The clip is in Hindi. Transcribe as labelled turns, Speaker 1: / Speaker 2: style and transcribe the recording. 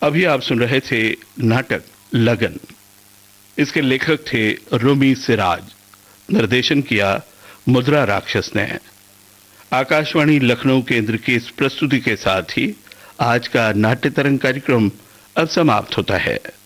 Speaker 1: अभी आप सुन रहे थे नाटक लगन। इसके लेखक थे रूमी सिराज। निर्देशन किया मुद्रा राक्षस ने। आकाशवाणी लखनऊ केंद्र की इस प्रस्तुति के साथ ही आज का नाट्य तरंग कार्यक्रम अब समाप्त होता है।